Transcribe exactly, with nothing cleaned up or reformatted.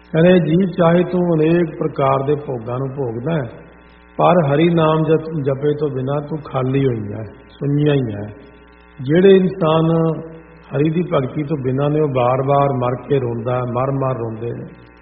ਕਹਿੰਦੇ ਜੀ ਚਾਹੇ ਤੂੰ ਅਨੇਕ ਪ੍ਰਕਾਰ ਦੇ ਭੋਗਾਂ ਨੂੰ ਭੋਗਦਾ ਹੈ, ਪਰ ਹਰੀ ਨਾਮ ਜਪੇ ਤੋਂ ਬਿਨਾਂ ਤੂੰ ਖਾਲੀ ਹੋਈ ਹੈ, ਸੁੰਨੀਆਂ ਹੀ ਹੈ। ਜਿਹੜੇ ਇਨਸਾਨ ਹਰੀ ਦੀ ਭਗਤੀ ਤੋਂ ਬਿਨਾਂ ਨੇ ਉਹ ਬਾਰ ਬਾਰ ਮਰ ਕੇ ਰੋਂਦਾ, ਮਰ ਮਰ ਰੋਂਦੇ ਨੇ।